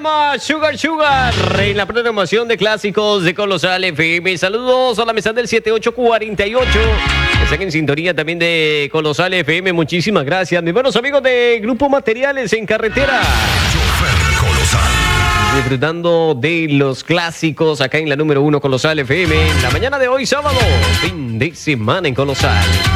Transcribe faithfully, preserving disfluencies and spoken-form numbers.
llama Sugar Sugar en la programación de clásicos de Colosal F M. Saludos a la mesa del siete ocho cuatro ocho. Están en sintonía también de Colosal F M. Muchísimas gracias. Mis buenos amigos de Grupo Materiales en Carretera. Disfrutando de los clásicos acá en la número uno Colosal F M. La mañana de hoy, sábado, fin de semana en Colosal.